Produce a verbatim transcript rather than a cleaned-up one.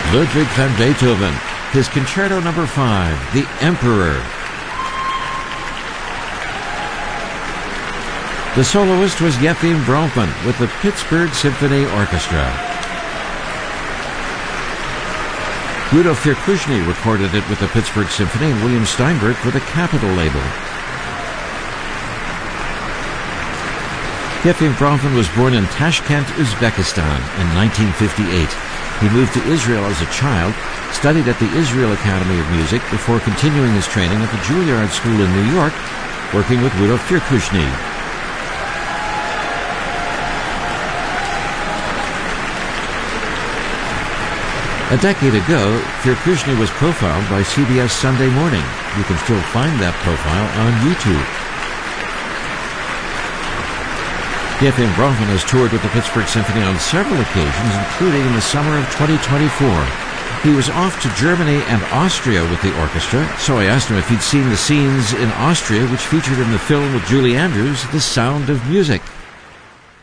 Ludwig van Beethoven, his Concerto Number five, The Emperor. The soloist was Yefim Bronfman with the Pittsburgh Symphony Orchestra. Rudolf Firkushny recorded it with the Pittsburgh Symphony and William Steinberg for the Capitol label. Yefim Bronfman was born in Tashkent, Uzbekistan in nineteen fifty-eight. He moved to Israel as a child, studied at the Israel Academy of Music before continuing his training at the Juilliard School in New York, working with Rudolf Firkushny. A decade ago, Firkushny was profiled by C B S Sunday Morning. You can still find that profile on YouTube. Yefim Bronfman has toured with the Pittsburgh Symphony on several occasions, including in the summer of twenty twenty-four. He was off to Germany and Austria with the orchestra, so I asked him if he'd seen the scenes in Austria which featured in the film with Julie Andrews, The Sound of Music.